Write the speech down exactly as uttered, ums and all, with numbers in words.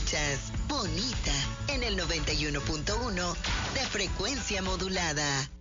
escuchas Bonita en el noventa y uno punto uno de frecuencia modulada.